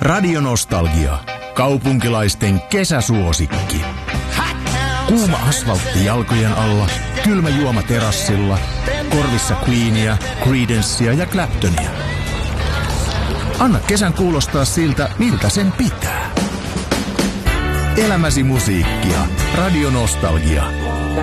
Radio-nostalgia. Kaupunkilaisten kesäsuosikki. Kuuma asfaltti jalkojen alla, kylmä juoma terassilla, korvissa Queenia, Creedencea ja Claptonia. Anna kesän kuulostaa siltä, miltä sen pitää. Elämäsi musiikkia. Radio-nostalgia.